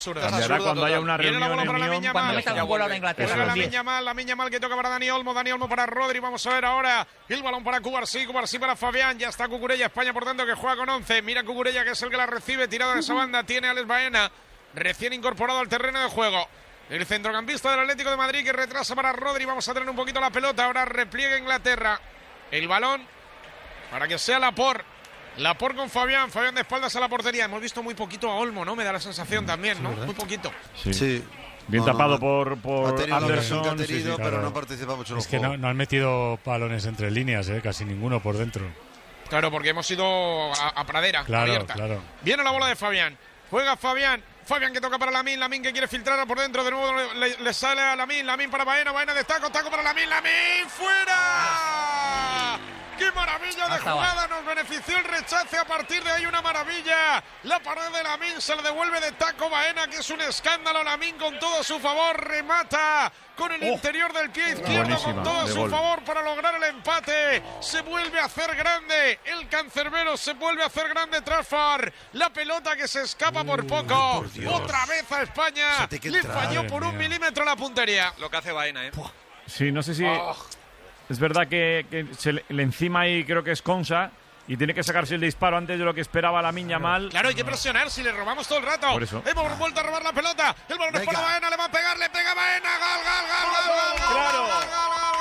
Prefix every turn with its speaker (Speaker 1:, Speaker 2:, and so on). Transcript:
Speaker 1: Cambiará cuando haya una reunión en Lyon.
Speaker 2: Cuando meta un gol ahora Inglaterra.
Speaker 3: Lamine Yamal que toca para Dani Olmo para Rodri. Vamos a ver ahora el balón para Cubarsí para Fabián. Ya está Cucurella, España por tanto que juega con 11. Mira Cucurella que es el que la recibe, tirado de esa banda. Tiene a Alex Baena, recién incorporado al terreno de juego. El centrocampista del Atlético de Madrid que retrasa para Rodri. Vamos a tener un poquito la pelota. Ahora repliega Inglaterra. El balón para que sea Laporte con Fabián de espaldas a la portería. Hemos visto muy poquito a Olmo, ¿no? Me da la sensación también, ¿no? ¿Verdad? Muy poquito.
Speaker 4: Sí.
Speaker 1: Bien tapado por
Speaker 4: Anderson.
Speaker 5: Pero
Speaker 4: no participa mucho en el
Speaker 5: juego. Es que no han metido balones entre líneas, casi ninguno por dentro.
Speaker 3: Claro, porque hemos ido a pradera abierta.
Speaker 5: Claro.
Speaker 3: Viene la bola de Fabián. Juega Fabián que toca para Lamine que quiere filtrar por dentro. De nuevo le sale a Lamine para Baena de taco para Lamine, ¡fuera! ¡Qué maravilla de jugada! Nos benefició el rechace, a partir de ahí una maravilla. La pared de Lamine se le devuelve de taco Baena, que es un escándalo. Lamine con todo su favor remata con el interior del pie izquierdo, con todo su favor para lograr el empate. Se vuelve a hacer grande el cancerbero, se vuelve a hacer grande Trafford. La pelota que se escapa por poco. Otra vez a España. Le falló por 1 milímetro la puntería.
Speaker 6: Lo que hace Baena,
Speaker 1: Sí, no sé si... Es verdad que se le encima ahí, creo que es Konsa, y tiene que sacarse el disparo antes de lo que esperaba Lamine Yamal.
Speaker 3: Claro, hay que presionar si le robamos todo el rato.
Speaker 1: Por eso.
Speaker 3: Hemos vuelto a robar la pelota. El balón es para Baena, le va a pegar, le pega Baena. ¡Gol!
Speaker 1: Claro.